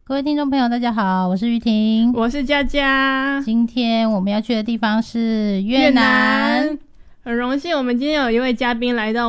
各位听众朋友大家好，我是玉婷， 我是佳佳。 今天我们要去的地方是越南。 很荣幸我们今天有一位嘉宾来到